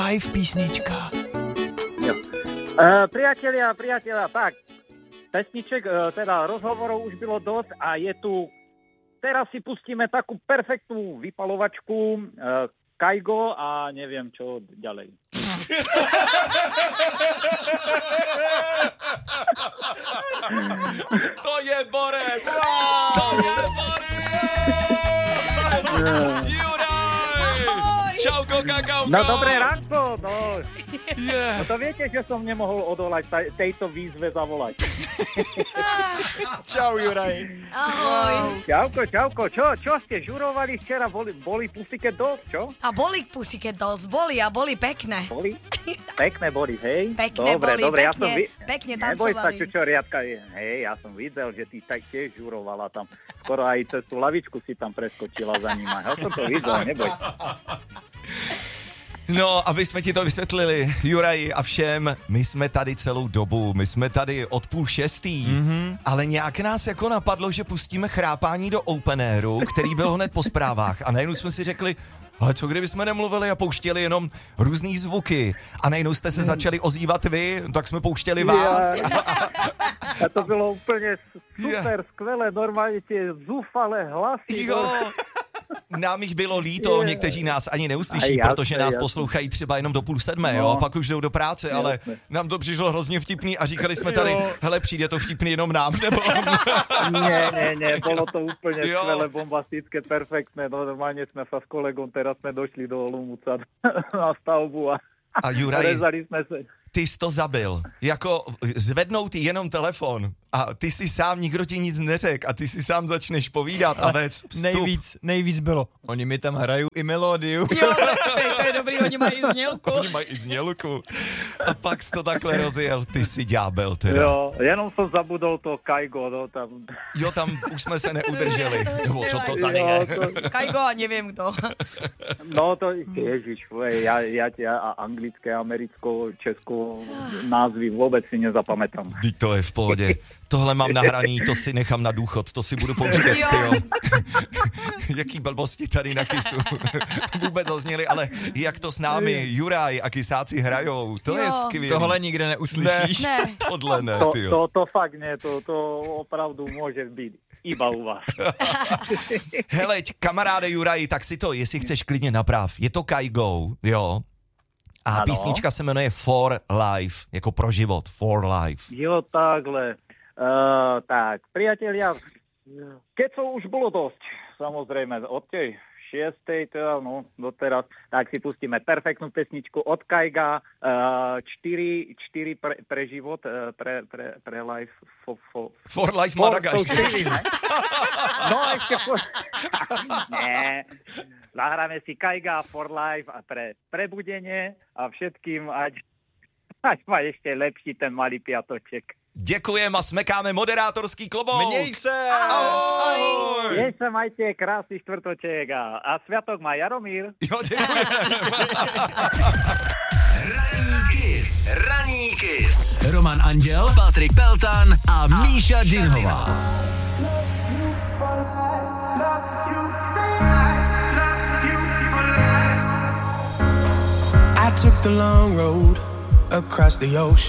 live písnička. Jo. Priatelia, tak, pesniček, teda rozhovorov už bylo dosť a je tu, teraz si pustíme takú perfektnú vypalovačku, Kaigo a neviem čo ďalej. To je borec! To je borec! Juraj! Čauko, kakauko! No dobré ránko, no. Yeah. No to viete, že som nemohol odolať tejto výzve zavolať. Čau, Juraj. Ahoj. Čauko, čo ste žurovali včera? Boli Pussycat Dolls, čo? A boli Pussycat Dolls, boli pekné. Boli? Pekné boli, hej? Pekné dobre, boli, ja som pekne neboj sa, tancovali. čo riadka je. Hej, ja som videl, že ty tak tiež žurovala tam. Skoro aj cez tú lavičku si tam preskočila za nima. Ja som to videl, neboj. No, aby jsme ti to vysvětlili, Juraji a všem, my jsme tady celou dobu, my jsme tady od 5:30, ale nějak nás jako napadlo, že pustíme chrápání do open airu, který byl hned po zprávách a najednou jsme si řekli, ale co kdyby jsme nemluvili a pouštěli jenom různý zvuky a najednou jste se začali ozývat vy, tak jsme pouštěli vás. A to bylo úplně super, skvělé, normálně tie zúfalé hlasy. Jo. Nám jich bylo líto, někteří nás ani neuslyší, protože nás poslouchají třeba jenom do 6:30, jo, a pak už jdou do práce, ale nám to přišlo hrozně vtipný a říkali jsme tady, hele, přijde to vtipný jenom nám, nebo... Nie, bolo to úplne skvelé, bombastické, perfektné, no normálne sme sa s kolegom, teraz sme došli do Olomouca na stavbu a Juraj, rezali sme sa. Ty jsi to zabil. Jako zvednout jenom telefon a ty si sám, nikdo ti nic neřekl a ty si sám začneš povídat a vec vstup. Nejvíc bylo, oni mi tam hrajou i melódiu. Jo, to je dobrý, oni mají znělku. Oni mají i znělku. A pak jsi to takhle rozjel, ty si ďábel teda. Jo, jenom som zabudol to Kaigo, no tam. Jo, tam už jsme se neudrželi. Nebo co to tady je? Kaigo a neviem kto. No to, ježiš, ja anglické, americko, česko názvy vůbec si nezapamätám. Teď to je v pohodě. Tohle mám nahraný, to si nechám na důchod, to si budu pouštět, tyjo. Jaký blbosti tady na Kisu vůbec zazněly, ale jak to s námi Juraj a Kisáci hrajou, to je skvělé. Tohle nikde neuslyšíš. Ne. Tohle ne, tyjo. To fakt ne, to opravdu může být iba u vás. Hele, kamaráde Juraj, tak si to, jestli chceš klidně naprav. Je to Kaigo, jo? A ano. Písnička se jmenuje For Life, jako pro život, For Life. Jo, takhle. Tak, priatelia, kecov už bolo dosť, samozrejme, od tej 6. teda, no, doteraz, tak si pustíme perfektnú pesničku od Kaiga, 4 pre život, pre life. For Life Madagašky. No, ešte Nie. Zahráme si Kaiga, For Life a pre prebudenie a všetkým, ať má ešte lepší ten malý piatoček. Děkujem a smekáme moderátorský klobouk. Měj se! Ahoj! Měj se, majte krásný štvrtoček a sviatok má Jaromír. Jo, děkujem. Ranní Kiss. Roman Anděl, Patrik Peltan a Míša Dinhová. I took the long road across the ocean.